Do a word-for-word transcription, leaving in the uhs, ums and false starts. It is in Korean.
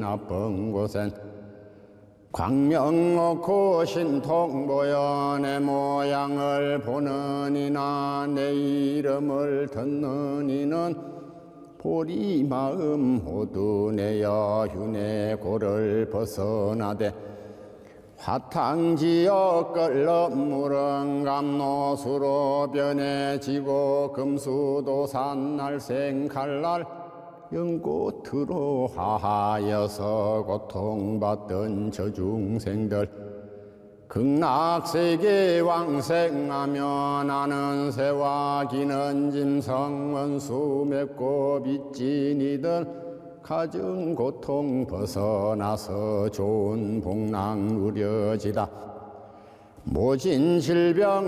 나쁜 곳엔 광명 놓고 신통 보여 내 모양을 보는 이나 내 이름을 듣는 이는 보리 마음 모두 내어 휴내 고를 벗어나되 화탕지어 끓는 물은 감노수로 변해지고 금수도 산날생 칼날 연꽃으로 하하여서 고통받던 저 중생들 극락세계 왕생하며 나는 새와 기는 짐승 원수 맺고 빚진 이들 가증 고통 벗어나서 좋은 복락 누려지다 모진 질병